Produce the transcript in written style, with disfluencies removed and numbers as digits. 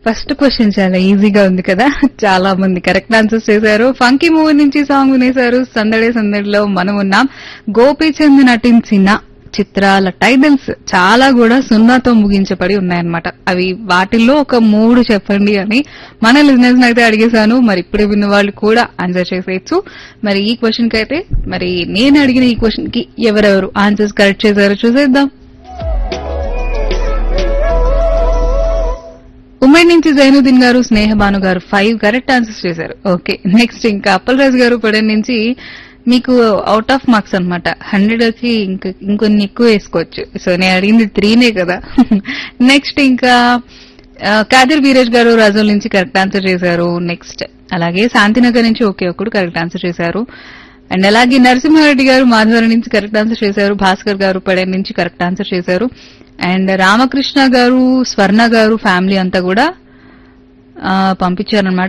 First question చాలా ఈజీగా ఉంది కదా, చాలా మంది కరెక్ట్ ఆన్సర్స్ చేశారు. ఫంకీ మూవీ నుంచి సాంగ్ వినేశారు. సందడే సందడిలో మనం ఉన్నాం. గోపీచంద్ నటించిన చిత్రాల టైటిల్స్ చాలా కూడా సున్నాతో ముగించబడి ఉన్నాయన్నమాట. అవి వాటిల్లో ఒక 3 చెప్పండి అని మన లిజనర్స్ అయితే అడిగేశాను. మరి ఇప్పుడు విన్న వాళ్ళు కూడా ఆన్సర్ చేసేయచ్చు. మరి ఈ క్వశ్చన్ కి అయితే మరి నేను అడిగిన ఈ క్వశ్చన్ కి ఎవరెవరు ఆన్సర్స్ కరెక్ట్ చేశారో చూసేద్దాం. ఉమ్మడి నుంచి జైనుద్దీన్ గారు, స్నేహబాను గారు 5 కరెక్ట్ ఆన్సర్స్ చేశారు. ఓకే, నెక్స్ట్ ఇంకా అప్పలరాజు గారు పడన్ నుంచి మీకు అవుట్ ఆఫ్ మార్క్స్ అనమాట. 100కి ఇంకొన్ని ఎక్కువ వేసుకోవచ్చు. సో నేను అడిగింది 3నే కదా. నెక్స్ట్ ఇంకా కాదిర్ వీరేష్ గారు రాజోల్ నుంచి కరెక్ట్ ఆన్సర్ చేశారు. నెక్స్ట్ అలాగే శాంతినగర్ నుంచి ఒకే ఒక్కడు కరెక్ట్ ఆన్సర్ చేశారు. అండ్ అలాగే నరసింహారెడ్డి గారు మాధవరం నుంచి కరెక్ట్ ఆన్సర్ చేశారు. భాస్కర్ గారు పడన్ నుంచి కరెక్ట్ ఆన్సర్ చేశారు. అండ్ రామకృష్ణ గారు, స్వర్ణ గారు ఫ్యామిలీ అంతా కూడా పంపించారనమాట.